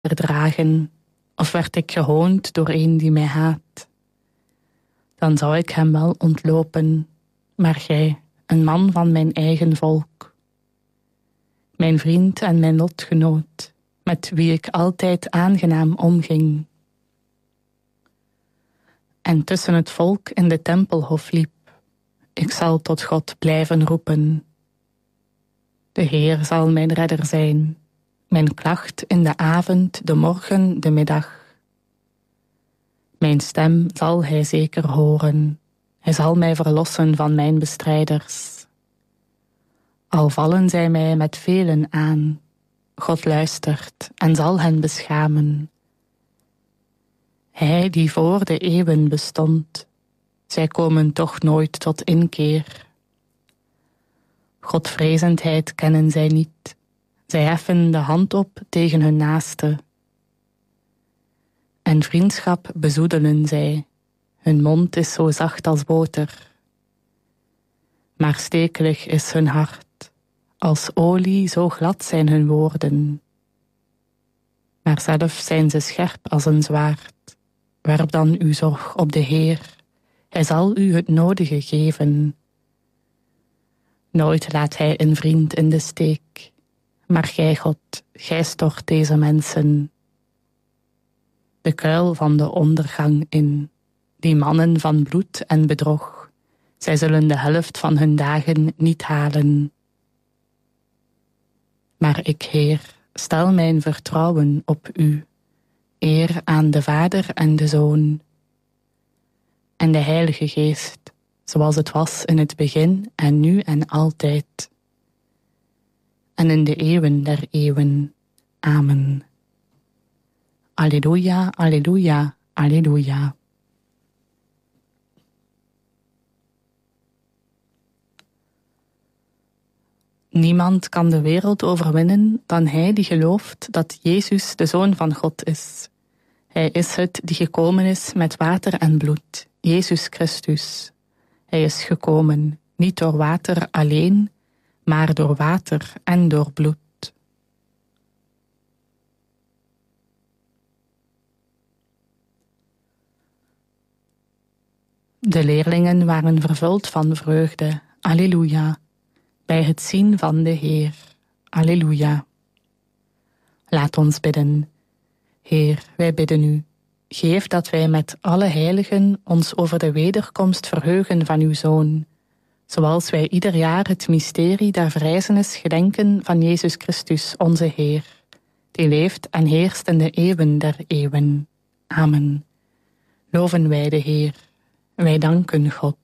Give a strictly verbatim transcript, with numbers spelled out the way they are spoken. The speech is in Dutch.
verdragen, of werd ik gehoond door een die mij haat. Dan zou ik hem wel ontlopen, maar gij, een man van mijn eigen volk, mijn vriend en mijn lotgenoot, met wie ik altijd aangenaam omging, en tussen het volk in de tempelhof liep, ik zal tot God blijven roepen. De Heer zal mijn redder zijn, mijn klacht in de avond, de morgen, de middag. Mijn stem zal hij zeker horen, hij zal mij verlossen van mijn bestrijders. Al vallen zij mij met velen aan, God luistert en zal hen beschamen. Hij die voor de eeuwen bestond, zij komen toch nooit tot inkeer. Godvrezendheid kennen zij niet, zij heffen de hand op tegen hun naaste. En vriendschap bezoedelen zij, hun mond is zo zacht als boter. Maar stekelig is hun hart, als olie zo glad zijn hun woorden. Maar zelf zijn ze scherp als een zwaard. Werp dan uw zorg op de Heer, hij zal u het nodige geven. Nooit laat hij een vriend in de steek, maar gij, God, gij stort deze mensen de kuil van de ondergang in, die mannen van bloed en bedrog. Zij zullen de helft van hun dagen niet halen. Maar ik, Heer, stel mijn vertrouwen op u, eer aan de Vader en de Zoon en de Heilige Geest, zoals het was in het begin en nu en altijd en in de eeuwen der eeuwen. Amen. Alleluia, alleluia, alleluia. Niemand kan de wereld overwinnen dan hij die gelooft dat Jezus de Zoon van God is. Hij is het die gekomen is met water en bloed, Jezus Christus. Hij is gekomen, niet door water alleen, maar door water en door bloed. De leerlingen waren vervuld van vreugde, alleluia, bij het zien van de Heer, alleluia. Laat ons bidden. Heer, wij bidden u, geef dat wij met alle heiligen ons over de wederkomst verheugen van uw Zoon, zoals wij ieder jaar het mysterie der verrijzenis gedenken van Jezus Christus, onze Heer, die leeft en heerst in de eeuwen der eeuwen. Amen. Loven wij de Heer. Wij danken God.